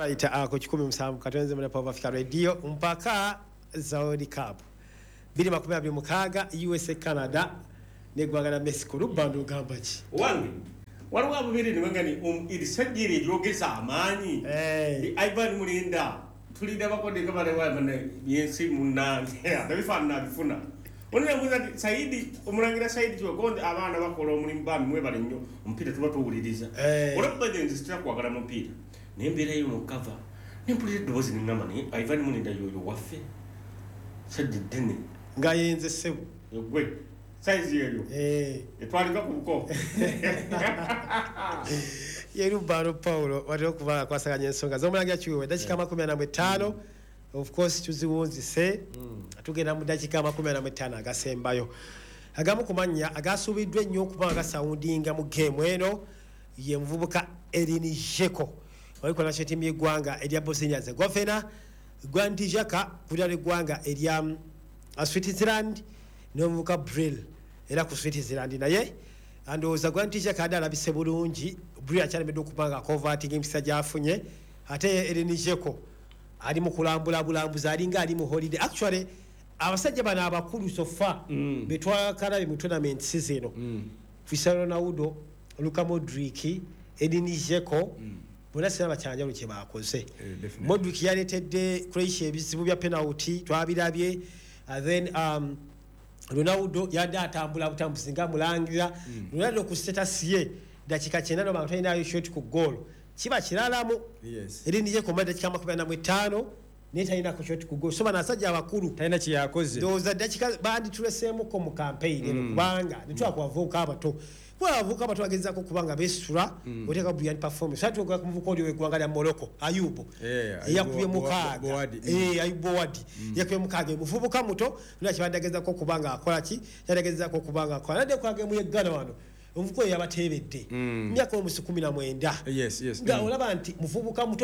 Right, ku 17 katonze mu Power Africa Radio mpaka World Cup 2026 USA Canada ne gwagala Mexico rubandu gambachi wange waliwo abubiri niwengani irisajiri jogesa amanyi Ivan Mulinda tulida bakode kabale wabane yensi munange abifana bifuna onera muza Saidi umurangira Saidi twagonde abana bakola omulimbami mwebale nnyo ompira tuba tuwuliriza olabba denzi sitakwagala mpira nembere yo mukava nempulire dozi ningamba ni Ivan Mulinda yoyo waffe sadidene ngayenze sebu yogwe size yeyo etwalika kubuko Yerubaro Paulo wali kuva kwasaganya ensonga zomulangira kiwe dakika 45 of course tuziwonzi se atugenda mu dakika 45 agasembayo agamu kumanya agasubiddwe nnyo kuba agasoundinga mu game eno ye mvubuka Elini Jeko waliko na timu y'eggwanga erya Bosnia Herzegovina Granit Xhaka kulya eggwanga erya Switzerland n'omuvubuka Bril era ku Switzerland naye andowooza Granit Xhaka alabise bulungi Bril akyalemeddwa okupanga converting empisa gy'afunye ate Elini Jeko ali mu kulambula bulambuza alinga ali mu holiday actually abasajja bana abakulu sofa betwakalabe mu tournament season Cristiano Ronaldo Luka Modric Elini Jeko bona sina bachanjalo kye bakoze Modric yaletedde Croatia ebizibu bya penalty twabirabye then Ronaldo yadda atambula butambuzi nga mulangira Ronaldo ku status ye dakika 9 no bantayina yo shot ku goal kiba kiralamu Elini Jeko mada dakika 45 netayina ku shot ku goal so banasajja abakulu tayina ki yakoze doza dakika bandi tulesemu ko mu campaign kubanga nitwa kwavuka abato kwavuka abato bageza ko kubanga besura oteka brilliant performance satu kwa kumvuko ndi wegwangalia Morocco Ayubu yakuye mukaga Ayubu Wadi yakuye mukaga muvubuka muto nakibadageza ko kubanga akola ki yadageza ko kubanga akola nade kwage mu yegana wano umvuko yabatebedde myaka omusi 19 nga olaba nti muvubuka muto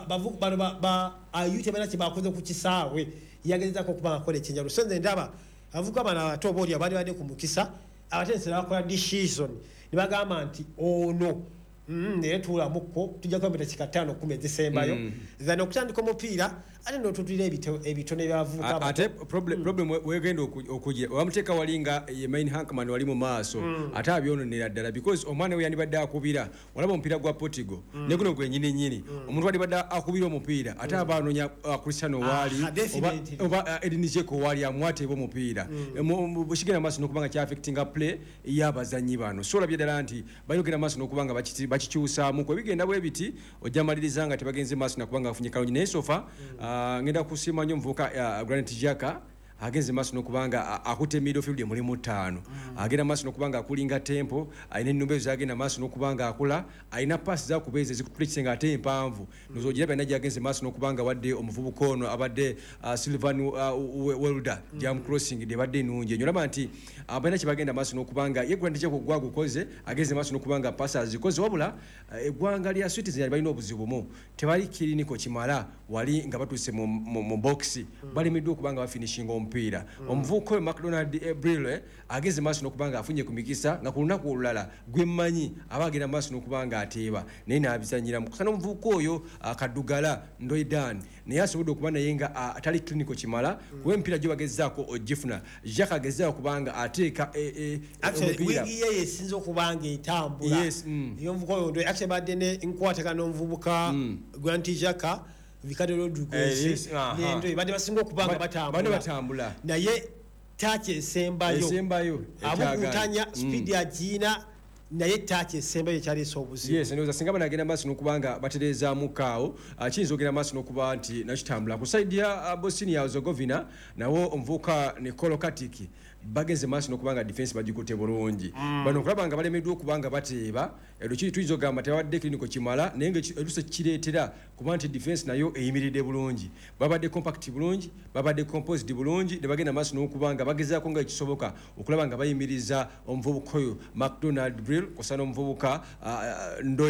ba ayute bana kibakoze ku kisaawe yageza ko kubanga akola ekinjalo sonze ndaba avuka bana batoboli abali bade kumukisa abatensera bakola decision nibagamba nti ono netula muko tujja kwambeta kikatano 10 Desembayo zano okutandika omupira ate ndo tutulira ebitone byavuka ate problem wegenda okujja wamuteka walinga ye main Hankman wali mu maaso ate abyononera ddala because omwana we yanibadde akubira walaba omupira gwa Portugal ne guno gwe nyini omuntu wali badde akubira omupira ate abanonya Cristiano wali oba Elini Jeko wali amwate bo omupira bushigera maaso nokubanga kya affecting play y'abazanyi bano so labye ddala nti bayogera maaso nokubanga bakikyusaamu kwe bigenda bwe biti ojjamaliriza nga tebagenze maaso nakubanga afunye kalonyi naye sofa ngenda kusima nnyo mvuka Granit Xhaka agenze maaso nokubanga akute midfield mulimu 5 agenda maaso nokubanga akulinga tempo ayina ennumba zagenda maaso nokubanga akula ayina pass za kubeze zikupreaching ate empanvu nozo jiraba naje agenze maaso nokubanga wadde omuvubuka ono abadde Sylvan Welder jam crossing de badde nunje nyolaba nti abana kibagenda maaso nokubanga ye Granit Xhaka gwa gukoze agenze maaso nokubanga passes zikoze wabula eggwanga lya Switzerland balina obuzibu mu tebali kiriniko kimala wali nga batuse mu box bali middu kubanga ba finishing mpira omuvuko McDonald Bril ageze maaso nokubanga afunye kumikisa nga kulunaku olulala gwemmanyi abagenda maaso nokubanga ateeba naye nabizanyira mukana omuvuko oyo akadugala Ndoidan naye asobodde okubana yenga atali clinical kimala kuba empira gye bagezaako ogifuna Jaka agezaako kubanga ateeka omupira wigi ye sinzo kubanga etambula iyo mvuko oyo ndo actually badde ne nkwataka n'omuvubuka Granit Xhaka Ricardo Rodriguez nendo bade basinga okubanga batambula naye tache esembayo abukutanya speed ya jina naye tache esembayo kyali sobuzi ndoza singa banagenda maaso nokubanga batereza mukaawo kiyinza ogenda maaso nokuba nti nakitambula ku side ya Bosnia Herzegovina nawo omuvuka Nicolo Katic bageze maaso nokubanga defense bagikute bulungi bano kulabanga balemeddwa okubanga bateeba ekyo tuyizo gamba tewadde clinical kimala naye ng'ekiruse kireetera kuba nti defense nayo eyimiridde bulungi babadde compact bulungi babadde composed bulungi ne bagenda maaso n'okubanga bagezaako nga ekisoboka okulaba nga bayimiriza omuvubuka oyo McDonald Bril kusana omuvubuka Ndoye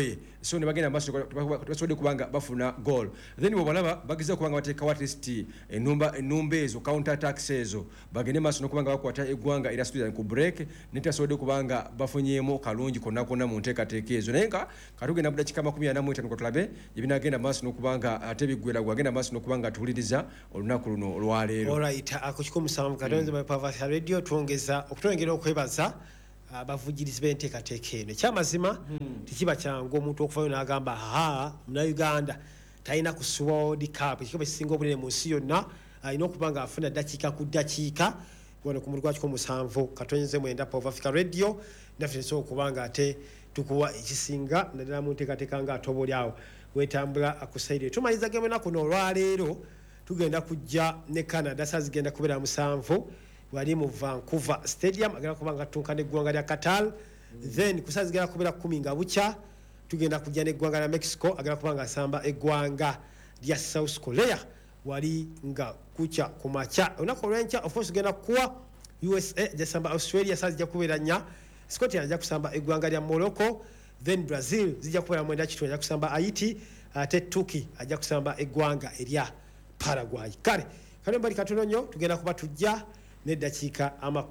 so ne bagenda maaso basobodde kubanga bafuna goal then bw'obalaba bageza kubanga bateekawo at least ennumba ezo counter attacks ezo bagende maaso n'okubanga bakwata eggwanga era Sudan ku break netasobodde kubanga bafunyeemu kalungi konna mu nteekateeka ezo naye nga katugenda mu dakiika 45 katulabe ebinagenda maaso n'okubanga ate biggwera gwagenda maaso n'okubanga tuwuliriza olunaku luno olwaleero. Alright, ku 17 katonze mu Pavasa Radio twongera okwebaza abavugirizi b'enteekateeka eno. Ekyamazima tekiba kyangu omuntu okuvayo n'agamba muna Uganda talina kusuwa World Cup ekikopo ekisinga obunene mu nsi yonna alina okuba nga afuna ddakiika ku ddakiika wano ku mulugwa 17 katonze mwenda Pavasa Radio naffe so okubanga ate tukuwa ekisinga naddala mu nteekateeka nga atoboli awo wetambula akusaidire. Tumaliza gemu ennaku n'olwaleero tugenda kujja ne Canada saa zigenda kubeera 7 wali mu Vancouver Stadium agenda kubanga tunka n'eggwanga lya Qatar then ku saa zigenda kubeera 10 nga bukya tugenda kujja n'eggwanga lya Mexico agenda kubanga asamba eggwanga lya South Korea wali nga kucha ku makya olunaku olw'enkya of course tugenda kuwa USA jasamba Australia saa zijja kubeera 4 Scotland ajja kusamba eggwanga lya Morocco then Brazil zijja kubeera 9 ajja kusamba Haiti ate Turkey ajja kusamba eggwanga erya Paraguay. Kale mbali katono nnyo tugenda kuba tujja n'eddakiika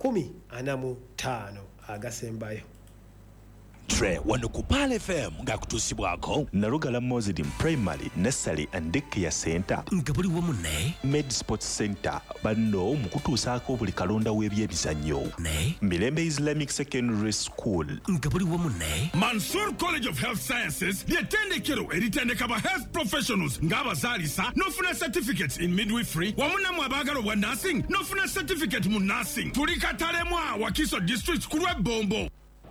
45 agasembayo. Tre wano ku Pal FM nga kutuusibwako Nalugala Muslim Primary Nursery and Daycare Center nga buli wamu ne Med Sports Center banno mu kutuusaako buli kalonda w'ebyebizannyo ne Mirembe Islamic Secondary School nga buli wamu ne Mansour College of Health Sciences ly'ettendekero eritendeka ba health professionals ng'abazaalisa n'ofuna certificates in midwifery wamu namwe abaagala obwa nursing n'ofuna certificate mu nursing tuli Katalemwa Wakiso District ku lw'Ebombo.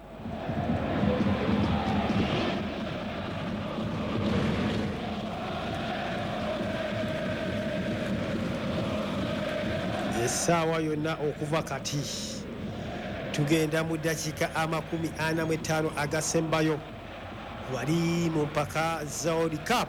Essaawa yonna okuva kati tugenda mu ddakiika 45 agasembayo wali mu mpaka za World Cup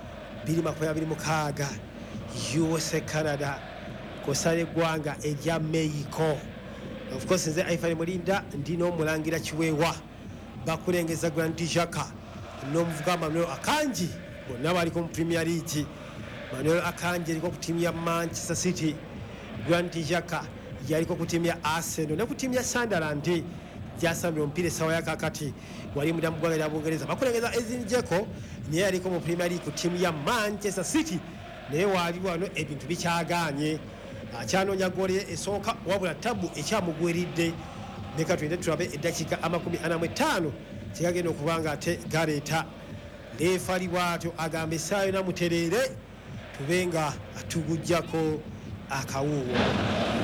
2026 USA Canada kosala eggwanga erya Mexico. Of course nze Aifani Mulinda ndina omulangira Kiweewa bakulengeza Grant Xhaka n'omuvuga Manuel Akanji bonna baliko mu Premier League. Manuel Akanji aliko ku ttiimu ya Manchester City, Grant Xhaka yaliko ku ttiimu ya Arsenal ne ku ttiimu ya Sunderland gyasambye omupiira essaawa yakakati wali muda mu ggwanga lya Bungereza. Bakulengeza Ezin Dzeko naye yaliko mu Premier League ku ttiimu ya Manchester City naye waali wano ebintu bikyagaanye akyanoonya goole esooka wabula tabu ekyamugweridde. Leka twende tulabe eddakiika 45 kyegagenda okuba nga ate galeeta leefali bw'atyo agamba essaawa yonna mutereere tube nga atugujjako akawuuwo.